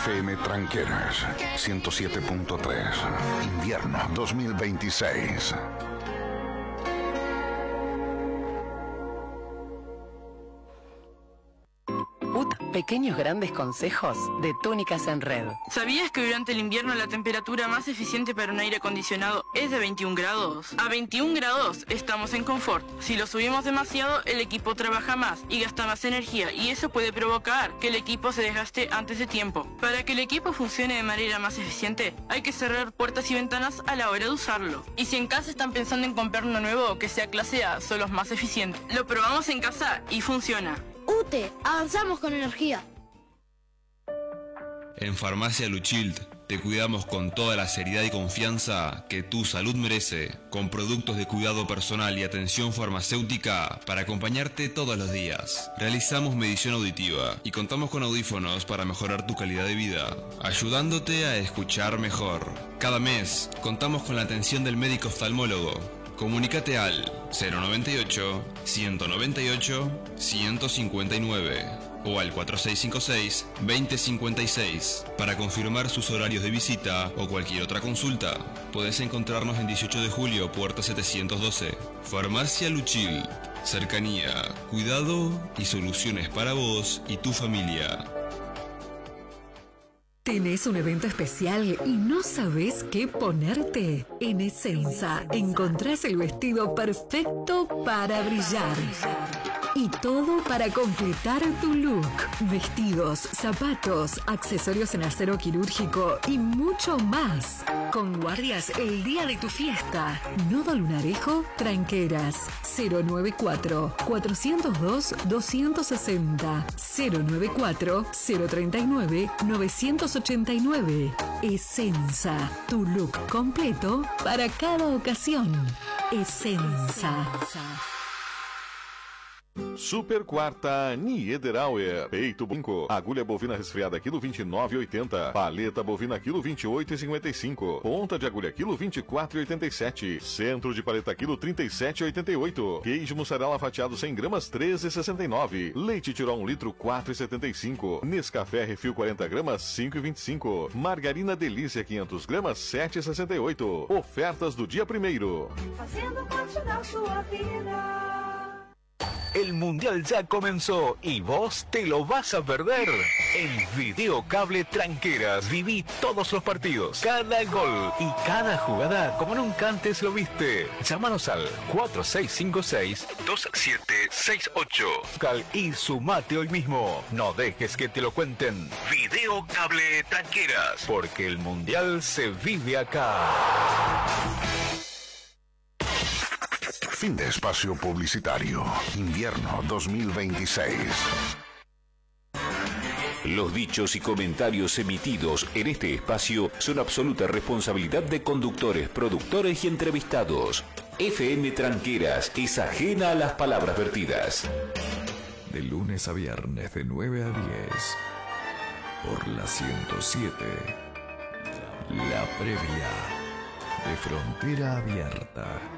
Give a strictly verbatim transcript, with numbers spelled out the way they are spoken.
F M Tranqueras, ciento siete punto tres. Invierno dos mil veintiséis. Pequeños grandes consejos de Túnicas en Red. ¿Sabías que durante el invierno la temperatura más eficiente para un aire acondicionado es de veintiún grados? A veintiún grados estamos en confort. Si lo subimos demasiado, el equipo trabaja más y gasta más energía, y eso puede provocar que el equipo se desgaste antes de tiempo. Para que el equipo funcione de manera más eficiente, hay que cerrar puertas y ventanas a la hora de usarlo. Y si en casa están pensando en comprar uno nuevo que sea clase A, son los más eficientes. Lo probamos en casa y funciona. UTE, avanzamos con energía. En Farmacia Luchild te cuidamos con toda la seriedad y confianza que tu salud merece, con productos de cuidado personal y atención farmacéutica para acompañarte todos los días. Realizamos medición auditiva y contamos con audífonos para mejorar tu calidad de vida, ayudándote a escuchar mejor. Cada mes contamos con la atención del médico oftalmólogo. Comunícate al cero noventa y ocho, ciento noventa y ocho, ciento cincuenta y nueve o al cuatro seis cinco seis, veinte cincuenta y seis para confirmar sus horarios de visita o cualquier otra consulta. Podés encontrarnos en dieciocho de julio, puerta setecientos doce. Farmacia Luchil. Cercanía, cuidado y soluciones para vos y tu familia. ¿Tenés un evento especial y no sabés qué ponerte? En Essenza encontrás el vestido perfecto para brillar. Y todo para completar tu look. Vestidos, zapatos, accesorios en acero quirúrgico y mucho más. Con guardias el día de tu fiesta. Nodo Lunarejo, Tranqueras. cero noventa y cuatro, cuatrocientos dos, doscientos sesenta. cero noventa y cuatro, cero treinta y nueve, novecientos ochenta y nueve. Essenza, tu look completo para cada ocasión. Essenza. Super Quarta Niederauer. Peito brinco. Agulha bovina resfriada quilo vinte e nove e oitenta. Paleta bovina quilo vinte e oito e cinquenta e cinco. Ponta de agulha quilo vinte e quatro e oitenta e sete. Centro de paleta quilo trinta e sete e oitenta e oito. Queijo mussarela fatiado cem gramas treze e sessenta e nove. Leite Tirol um litro quatro e setenta e cinco. Nescafé Refil quarenta gramas cinco e vinte e cinco. Margarina Delícia quinhentos gramas sete e sessenta e oito. Ofertas do dia primeiro. Fazendo parte da sua vida. El Mundial ya comenzó y vos te lo vas a perder. En Videocable Tranqueras viví todos los partidos, cada gol y cada jugada como nunca antes lo viste. Llámanos al cuatro seis cinco seis, dos siete seis ocho y sumate hoy mismo. No dejes que te lo cuenten. Videocable Tranqueras, porque el Mundial se vive acá. Fin de espacio publicitario. Invierno dos mil veintiséis. Los dichos y comentarios emitidos en este espacio son absoluta responsabilidad de conductores, productores y entrevistados. F M Tranqueras es ajena a las palabras vertidas. De lunes a viernes de nueve a diez. Por la ciento siete. La previa de Frontera Abierta.